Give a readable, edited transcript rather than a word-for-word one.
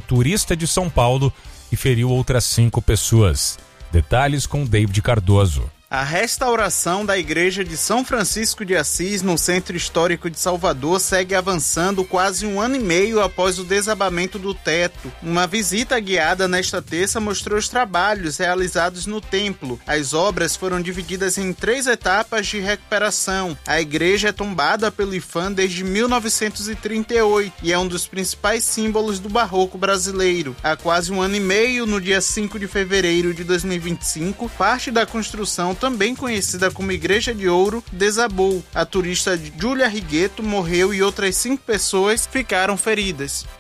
turista de São Paulo e feriu outras 5 pessoas. Detalhes com David Cardoso. A restauração da Igreja de São Francisco de Assis, no Centro Histórico de Salvador, segue avançando quase 1 ano e meio após o desabamento do teto. Uma visita guiada nesta terça mostrou os trabalhos realizados no templo. As obras foram divididas em 3 etapas de recuperação. A igreja é tombada pelo IPHAN desde 1938 e é um dos principais símbolos do barroco brasileiro. Há quase 1 ano e meio, no dia 5 de fevereiro de 2025, parte da construção, também conhecida como Igreja de Ouro, desabou. A turista Júlia Rigueto morreu e outras 5 pessoas ficaram feridas.